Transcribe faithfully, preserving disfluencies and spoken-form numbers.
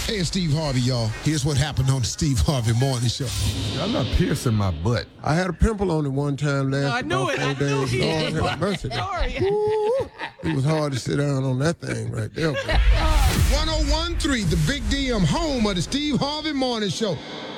Hey, it's Steve Harvey, y'all. Here's what happened on the Steve Harvey Morning Show. I'm not piercing my butt. I had a pimple on it one time last No, I knew about it. four I knew days. it. Lord have mercy. Sorry. Ooh, it was hard to sit down on that thing right there. one oh one point three, the Big D M, home of the Steve Harvey Morning Show.